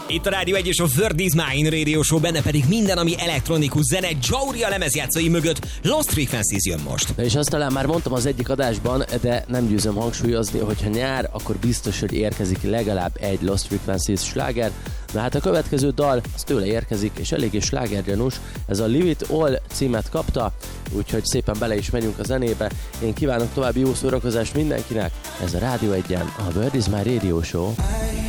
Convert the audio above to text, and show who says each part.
Speaker 1: Itt a Rádió 1 és a Word is Mine Radio Show, benne pedig minden, ami elektronikus zene. Jauria lemezjátszói mögött Lost Frequencies jön most.
Speaker 2: És azt talán már mondtam az egyik adásban, de nem győzöm hangsúlyozni, hogy ha nyár, akkor biztos, hogy érkezik legalább egy Lost Frequencies sláger. Na hát a következő dal, az tőle érkezik, és eléggé slágergyanús. Ez a Leave It All címet kapta, úgyhogy szépen bele is megyünk a zenébe. Én kívánok további jó szórakozást mindenkinek. Ez a Rádió 1-en, a Word is My Radio Show.